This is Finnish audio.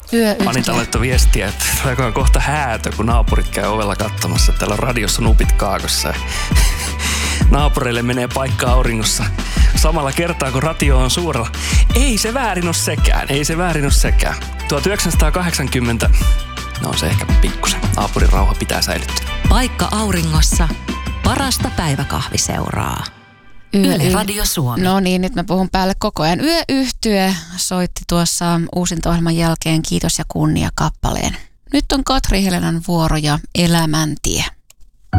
Anita laittoi viestiä, että tuleekohan kohta häätö, kun naapurit käy ovella katsomassa. Täällä on radiossa nupit kaakossa. Naapureille menee paikka auringossa samalla kertaa, kun radio on suurella. Ei se väärin ole sekään. 1980, no se ehkä pikkusen. Naapurin rauha pitää säilyttää. Paikka auringossa. Parasta päiväkahviseuraa. Yle Radio Suomi. No niin, nyt mä puhun päälle koko ajan. Yöyhtye soitti tuossa uusinto-ohjelman jälkeen Kiitos ja kunnia -kappaleen. Nyt on Katri Helenan vuoro ja Elämäntie.